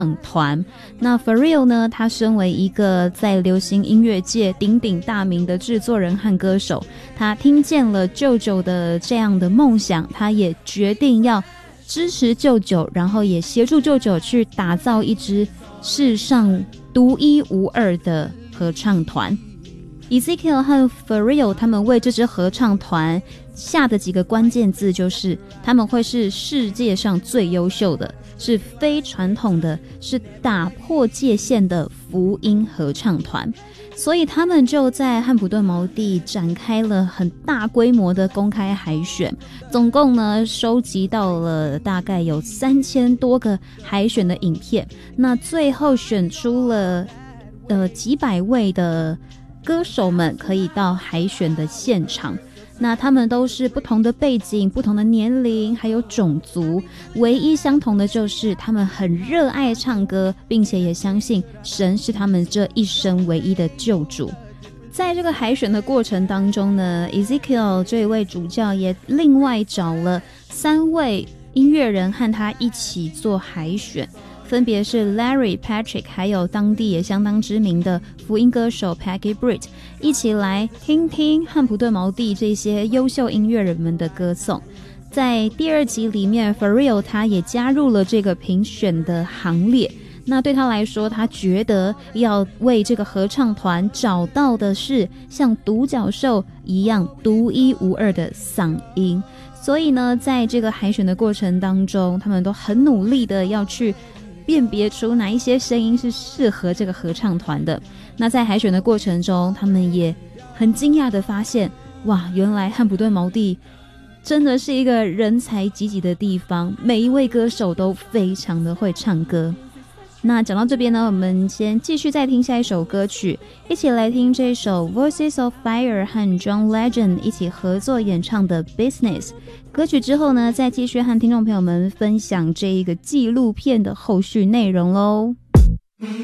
团。那 Pharrell 呢，他身为一个在流行音乐界鼎鼎大名的制作人和歌手，他听见了舅舅的这样的梦想，他也决定要支持舅舅，然后也协助舅舅去打造一支世上独一无二的合唱团。Ezekiel 和 Pharrell 他们为这支合唱团下的几个关键字就是他们会是世界上最优秀的，是非传统的，是打破界限的福音合唱团。所以他们就在汉普顿毛地展开了很大规模的公开海选，总共呢收集到了大概有3000多个海选的影片，那最后选出了几百位的歌手们可以到海选的现场。那他们都是不同的背景、不同的年龄还有种族，唯一相同的就是他们很热爱唱歌，并且也相信神是他们这一生唯一的救主。在这个海选的过程当中呢， Ezekiel 这一位主教也另外找了3位音乐人和他一起做海选，分别是 Larry Patrick 还有当地也相当知名的福音歌手 Peggy Britt， 一起来听听汉普顿毛地这些优秀音乐人们的歌颂。在第2集里面， Pharrell 他也加入了这个评选的行列，那对他来说，他觉得要为这个合唱团找到的是像独角兽一样独一无二的嗓音。所以呢，在这个海选的过程当中，他们都很努力的要去辨别出哪一些声音是适合这个合唱团的。那在海选的过程中，他们也很惊讶的发现，哇，原来汉普顿毛地真的是一个人才济济的地方，每一位歌手都非常的会唱歌。那讲到这边呢，我们先继续再听下一首歌曲，一起来听这首 Voices of Fire 和 John Legend 一起合作演唱的 Business。 歌曲之后呢，再继续和听众朋友们分享这一个纪录片的后续内容咯。